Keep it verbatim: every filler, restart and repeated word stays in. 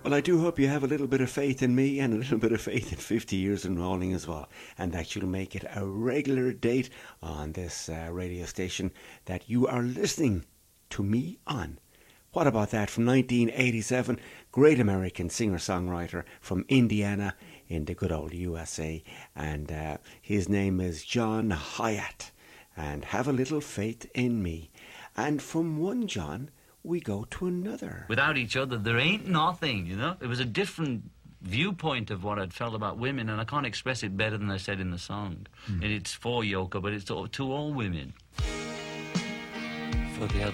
Well, I do hope you have a little bit of faith in me and a little bit of faith in fifty years in rolling as well, and that you'll make it a regular date on this uh, radio station that you are listening to me on. What about that? From nineteen eighty-seven, great American singer-songwriter from Indiana in the good old U S A, and uh, his name is John Hiatt, and Have a Little Faith in Me. And from one John, we go to another. Without each other, there ain't nothing, you know? It was a different viewpoint of what I'd felt about women, and I can't express it better than I said in the song. Mm. And it's for Yoko, but it's to, to all women. For the other.